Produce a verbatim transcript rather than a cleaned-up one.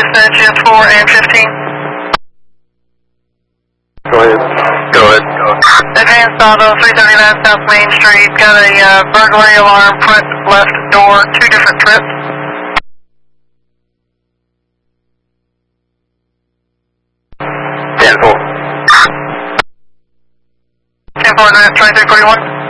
Dispatch four and fifteen. Go ahead. Go ahead. Go ahead. Advanced Auto, three thirty-nine South Main Street. Got a uh, burglary alarm, front left door, two different trips. ten four. ten four, twenty-three forty-one.